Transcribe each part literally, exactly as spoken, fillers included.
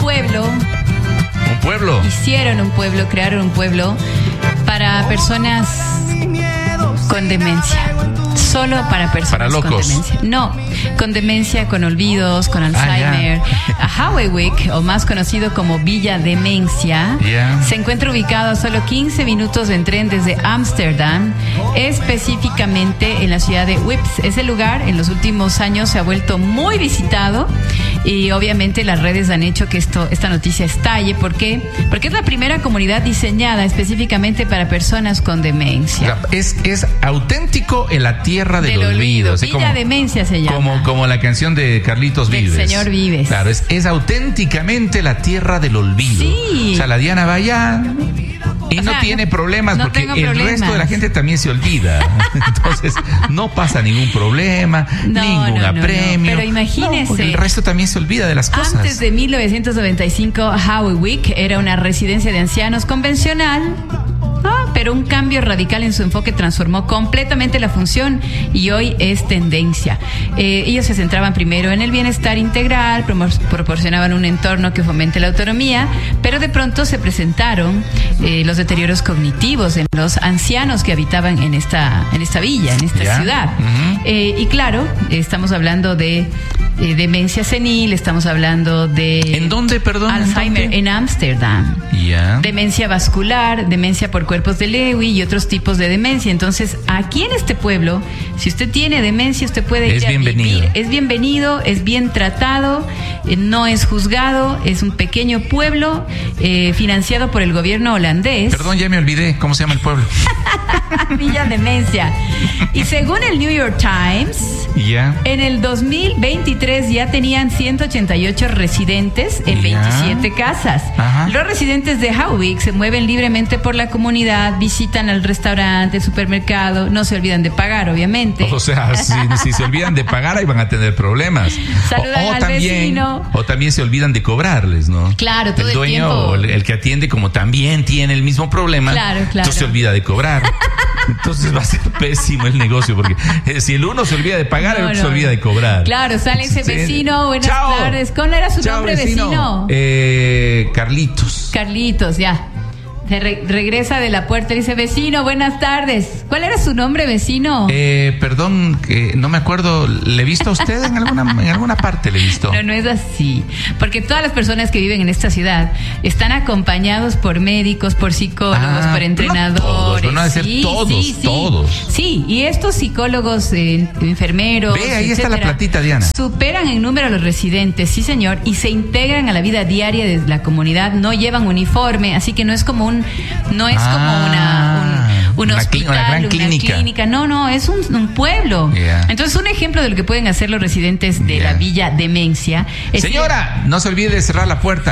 pueblo. ¿Un pueblo? Hicieron un pueblo, crearon un pueblo para personas con demencia. Solo para personas para locos. con demencia. No, con demencia, con olvidos, con Alzheimer. Ah, Hawewick, o más conocido como Villa Demencia, yeah. se encuentra ubicado a solo quince minutos en tren desde Ámsterdam, específicamente en la ciudad de Wips. Ese lugar en los últimos años se ha vuelto muy visitado y obviamente las redes han hecho que esto, esta noticia estalle. ¿Por qué? Porque es la primera comunidad diseñada específicamente para personas con demencia. Es, es auténtico en la tierra del, del olvido. olvido. Villa como, Demencia se llama. Como, como la canción de Carlitos del Vives. Señor Vives. Claro, es, es auténticamente la tierra del olvido. Sí. O sea, la Diana va allá y o no sea, tiene no, problemas no porque el problemas. resto de la gente también se olvida. Entonces, no pasa ningún problema, no, ningún no, no, apremio. No, pero imagínese. No, el resto también se olvida de las cosas. Antes de mil novecientos noventa y cinco, Hawewick era una residencia de ancianos convencional. Ah, pero un cambio radical en su enfoque transformó completamente la función y hoy es tendencia. Eh, ellos se centraban primero en el bienestar integral, promo- proporcionaban un entorno que fomente la autonomía, pero de pronto se presentaron eh, los deterioros cognitivos en los ancianos que habitaban en esta, en esta villa, en esta yeah. ciudad. Uh-huh. Eh, y claro, estamos hablando de eh, demencia senil, estamos hablando de... ¿En dónde, perdón? Alzheimer, en Ámsterdam. Yeah. Demencia vascular, demencia por cuerpos de Lewy y otros tipos de demencia. Entonces, aquí en este pueblo, si usted tiene demencia, usted puede es ir a bienvenido. vivir. Es bienvenido, es bien tratado, eh, no es juzgado, es un pequeño pueblo eh, financiado por el gobierno holandés. Perdón, ya me olvidé. ¿Cómo se llama el pueblo? Villa Demencia. Y según el New York Times, yeah. en el dos mil veintitrés ya tenían ciento ochenta y ocho residentes en yeah. veintisiete casas. Ajá. Los residentes de Hawewick se mueven libremente por la comunidad, visitan al restaurante, el supermercado, no se olvidan de pagar, obviamente. O sea, si, si se olvidan de pagar, ahí van a tener problemas. Saludan o, o al también, vecino. O también se olvidan de cobrarles, ¿no? Claro, todo el dueño el tiempo. o el, el que atiende, como también tiene el mismo problema, claro, claro. entonces se olvida de cobrar. Entonces va a ser pésimo el negocio, porque eh, si el uno se olvida de pagar, No, el otro no. se olvida de cobrar. Claro, sale ese Sí. vecino, buenas Chao. tardes. ¿Cuál era su Chao, nombre, vecino? vecino? Eh, Carlitos. Carlitos, ya. Se re- regresa de la puerta y dice, vecino, buenas tardes. ¿Cuál era su nombre, vecino? Eh, perdón, que no me acuerdo. ¿Le he visto a usted en alguna, en alguna parte? ¿Le he visto? No, no es así. Porque todas las personas que viven en esta ciudad están acompañados por médicos, por psicólogos, Ah, por entrenadores. No todos, pero no ha de ser sí, todos, sí, sí. todos. Sí, y estos psicólogos, eh, enfermeros. Ve, ahí está la etcétera, platita, Diana. Superan en número a los residentes, sí, señor, y se integran a la vida diaria de la comunidad. No llevan uniforme, así que no es como un. No es Ah, como una, un, un una cli- hospital, una gran una clínica. clínica. No, no, es un, un pueblo. Yeah. Entonces, un ejemplo de lo que pueden hacer los residentes de Yeah. la Villa Demencia es. Señora, no se olvide de cerrar la puerta.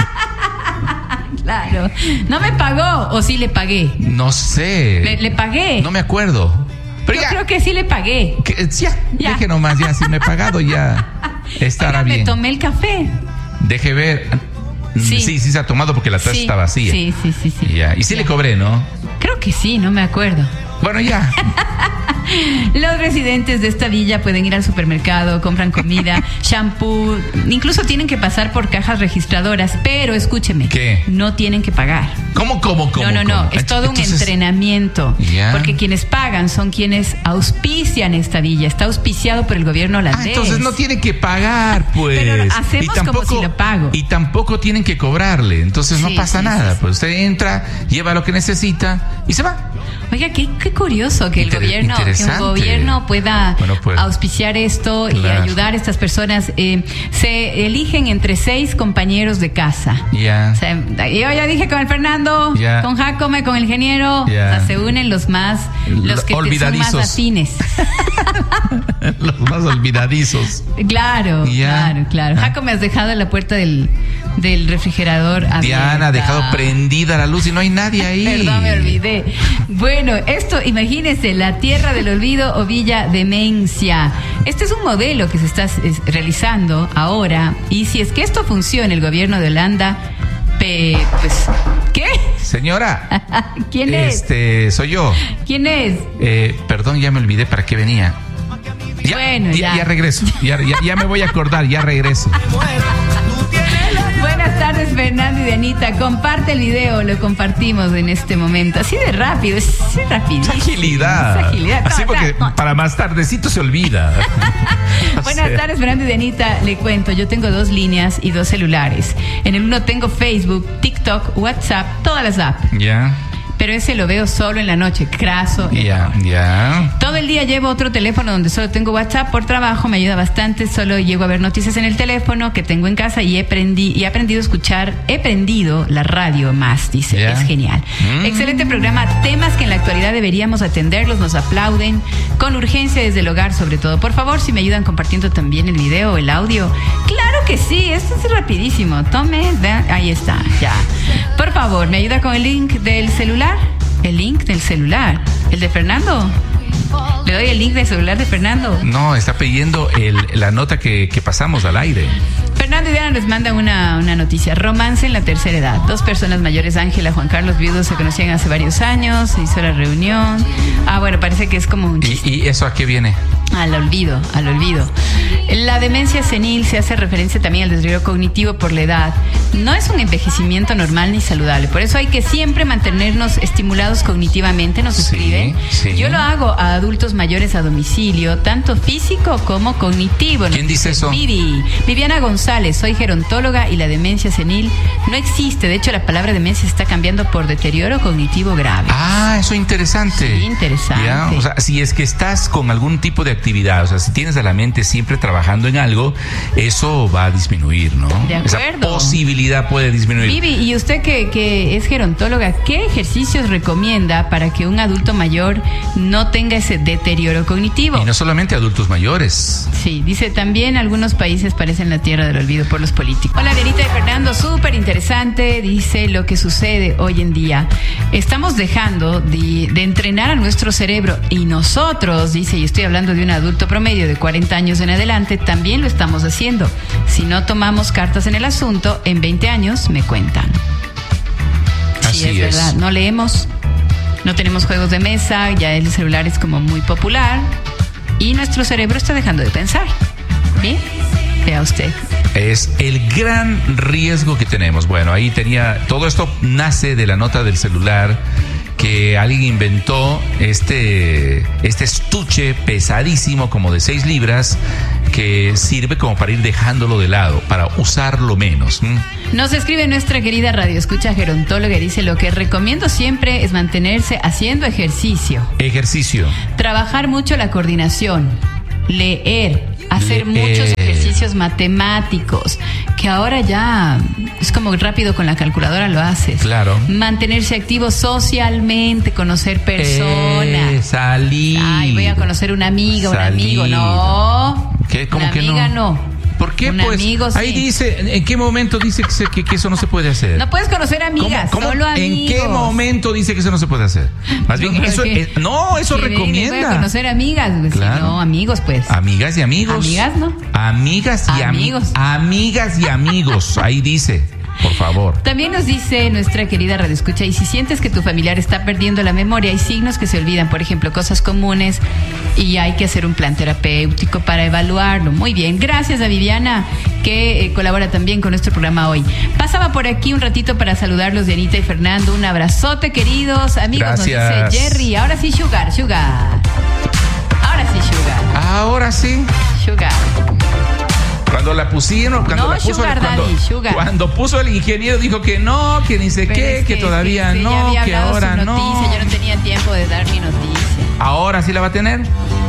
Claro. ¿No me pagó o sí le pagué? No sé. Le, le pagué. No me acuerdo. Pero Yo ya, creo que sí le pagué. que- ya, Ya. deje nomás, ya, si me he pagado, ya estará Oiga, bien. me tomé el café. Deje ver. Sí. sí, sí se ha tomado porque la taza Sí, está vacía. sí, sí, sí, sí. Ya. Y sí Ya. le cobré, ¿no? Creo que sí, no me acuerdo. Bueno, ya. Los residentes de esta villa pueden ir al supermercado, compran comida, shampoo, incluso tienen que pasar por cajas registradoras, pero escúcheme, ¿Qué? no tienen que pagar. ¿Cómo, cómo, cómo? no, no, no, cómo? es todo un Entonces, entrenamiento, Ya. porque quienes pagan son quienes auspician esta villa, está auspiciado por el gobierno Ah, holandés. entonces no tiene que pagar, pues. Pero hacemos como si lo pago. Y tampoco tienen que cobrarle. Entonces Sí, no pasa sí, nada. sí, sí. Pues usted entra, lleva lo que necesita y se va. Oiga, qué, qué curioso que el Inter- gobierno, que un interesante. gobierno pueda Bueno, pues, auspiciar esto y claro. ayudar a estas personas. Eh, se eligen entre seis compañeros de casa. Ya. O sea, yo ya dije con el Fernando, Ya. con Jacome, con el ingeniero. Ya. O sea, se unen los más, los que te son Olvidadizos. más afines. Los más olvidadizos. Claro, Ya. claro, claro. Ah. Jacome, has dejado la puerta del, del refrigerador abierta. Diana ha dejado prendida la luz y no hay nadie ahí. Perdón, me olvidé. Bueno, esto, imagínense, la tierra del olvido o Villa Demencia. Este es un modelo que se está es, realizando ahora. Y si es que esto funciona, el gobierno de Holanda, pe, pues, ¿qué? Señora. ¿Quién es? Este, soy yo. ¿Quién es? Eh, perdón, ya me olvidé para qué venía. Ya, Bueno, ya, ya. ya regreso. Ya, ya, ya me voy a acordar, ya regreso. Buenas tardes. Fernando y Dianita, comparte el video, lo compartimos en este momento. Así de rápido, es rapidísimo. Es agilidad. Es agilidad. Así No, porque no, no. para más tardecito se olvida. Buenas O sea, tardes, Fernando y Dianita. Le cuento, yo tengo dos líneas y dos celulares. En el uno tengo Facebook, TikTok, WhatsApp, todas las apps. Ya, Pero ese lo veo solo en la noche, craso. ya, ya. Todo el día llevo otro teléfono donde solo tengo WhatsApp por trabajo, me ayuda bastante, solo llego a ver noticias en el teléfono que tengo en casa y he, prendi- y he aprendido a escuchar, he prendido la radio más, dice, Yeah. es genial. Mm. Excelente programa, temas que en la actualidad deberíamos atenderlos, nos aplauden, con urgencia desde el hogar sobre todo. Por favor, si me ayudan compartiendo también el video, el audio. Claro que sí, esto es rapidísimo, tome, vean, ahí está, ya. Por favor, ¿me ayuda con el link del celular? El link del celular, el de Fernando. Le doy el link del celular de Fernando. No, está pidiendo el, la nota que, que pasamos al aire. Fernando y Diana les mandan una, una noticia. Romance en la tercera edad. Dos personas mayores, Ángela, Juan Carlos, viudos, se conocían hace varios años. Se hizo la reunión. Ah, bueno, parece que es como un chiste. ¿Y, y eso a qué viene? Al olvido, al olvido. La demencia senil se hace referencia también al deterioro cognitivo por la edad. No es un envejecimiento normal ni saludable. Por eso hay que siempre mantenernos estimulados cognitivamente, nos Sí, escriben. sí. Yo lo hago a adultos mayores a domicilio, tanto físico como cognitivo. ¿Quién dice eso? Vivi. Viviana González, soy gerontóloga y la demencia senil no existe. De hecho, la palabra demencia se está cambiando por deterioro cognitivo grave. Ah, eso es interesante. Sí, interesante. Ya, o sea, si es que estás con algún tipo de actividad, o sea, si tienes a la mente siempre trabajando en algo, eso va a disminuir, ¿no? De Esa acuerdo. posibilidad puede disminuir. Vivi, y usted que, que es gerontóloga, ¿qué ejercicios recomienda para que un adulto mayor no tenga ese deterioro cognitivo? Y no solamente adultos mayores. Sí, dice también algunos países parecen la tierra del olvido por los políticos. Hola, Dianita y Fernando, súper interesante, dice lo que sucede hoy en día. Estamos dejando de, de entrenar a nuestro cerebro y nosotros, dice, y estoy hablando de un adulto promedio de cuarenta años en adelante, también lo estamos haciendo. Si no tomamos cartas en el asunto, en veinte años me cuentan. Así Sí, es, es. verdad, no leemos, no tenemos juegos de mesa, ya el celular es como muy popular y nuestro cerebro está dejando de pensar. Bien, vea usted. Es el gran riesgo que tenemos. Bueno, ahí tenía, todo esto nace de la nota del celular que alguien inventó, este, este estuche pesadísimo como de seis libras que sirve como para ir dejándolo de lado, para usarlo menos. ¿Mm? Nos escribe nuestra querida radio escucha gerontóloga y dice: lo que recomiendo siempre es mantenerse haciendo ejercicio, Ejercicio. trabajar mucho la coordinación, leer, hacer Leer. muchos ejercicios matemáticos, que ahora ya es como rápido con la calculadora lo haces. Claro. Mantenerse activo socialmente, conocer personas. Eh, salir. Ay, voy a conocer una amiga, un Salir. amigo. No. ¿Qué? ¿Cómo una que no? amiga no. ¿Por qué? Un Pues amigo, ahí sí. dice, ¿en qué momento dice que, se- que- que eso no se puede hacer? No puedes conocer amigas, ¿Cómo- cómo- solo amigos. ¿En qué momento dice que eso no se puede hacer? Más bien, Yo creo eso que- es- no, eso que ven y Voy a recomienda. conocer amigas, pues, Claro. si no, amigos, pues. Amigas y amigos. Amigas, ¿no? Amigas y amigos. Amigos. Amigas y amigos. Ahí dice, por favor. También nos dice nuestra querida radioescucha, y si sientes que tu familiar está perdiendo la memoria, hay signos que se olvidan, por ejemplo, cosas comunes, y hay que hacer un plan terapéutico para evaluarlo. Muy bien, gracias a Viviana, que eh, colabora también con nuestro programa hoy. Pasaba por aquí un ratito para saludarlos, Dianita y Fernando. Un abrazote, queridos amigos. Gracias. Nos dice Jerry. Ahora sí, Sugar, Sugar. Ahora sí, Sugar. Ahora sí. Sugar. Cuando la pusieron, cuando No, la puso Sugar el, cuando, Daddy, Sugar. cuando puso el ingeniero dijo que no, que ni sé Pero qué, es que, todavía sí, sí, ya no, había que hablado ahora su no. noticia, yo no tenía tiempo de dar mi noticia. Ahora sí la va a tener.